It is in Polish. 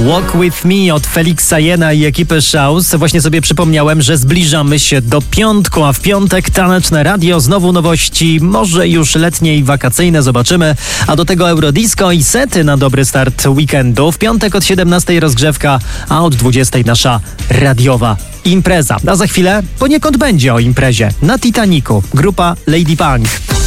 Walk With Me od Felixa Jena i ekipy Shouse. Właśnie sobie przypomniałem, że zbliżamy się do piątku, a w piątek Taneczne Radio, znowu nowości, może już letnie i wakacyjne, zobaczymy. A do tego Eurodisco i sety na dobry start weekendu. W piątek od 17 rozgrzewka, a od 20 nasza radiowa impreza. A za chwilę poniekąd będzie o imprezie na Titanicu. Grupa Lady Punk.